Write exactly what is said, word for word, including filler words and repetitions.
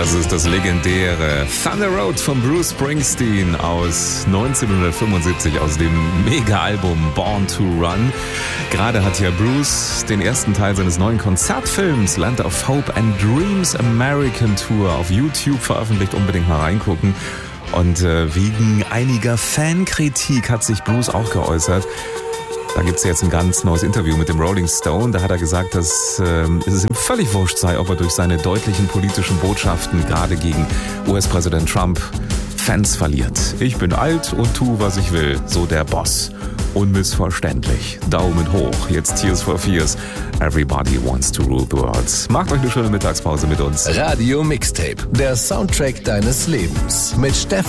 Das ist das legendäre Thunder Road von Bruce Springsteen aus neunzehnhundertfünfundsiebzig, aus dem Mega-Album Born to Run. Gerade hat ja Bruce den ersten Teil seines neuen Konzertfilms Land of Hope and Dreams American Tour auf YouTube veröffentlicht. Unbedingt mal reingucken. Und äh, wegen einiger Fankritik hat sich Bruce auch geäußert. Da gibt es jetzt ein ganz neues Interview mit dem Rolling Stone. Da hat er gesagt, dass äh, es ihm völlig wurscht sei, ob er durch seine deutlichen politischen Botschaften gerade gegen U S-Präsident Trump Fans verliert. Ich bin alt und tu, was ich will, so der Boss. Unmissverständlich. Daumen hoch. Jetzt Tears for Fears. Everybody wants to rule the world. Macht euch eine schöne Mittagspause mit uns. Radio Mixtape, der Soundtrack deines Lebens. Mit Stefan